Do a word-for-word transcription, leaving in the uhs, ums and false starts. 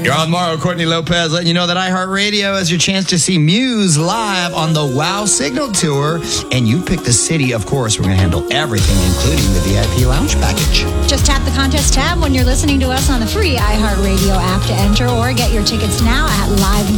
You're on tomorrow, Courtney Lopez, letting you know that iHeartRadio has your chance to see Muse live on the Wow Signal Tour. And you pick the city, of course. We're going to handle everything, including the V I P lounge package. Just tap the contest tab when you're listening to us on the free iHeartRadio app to enter, or get your tickets now at live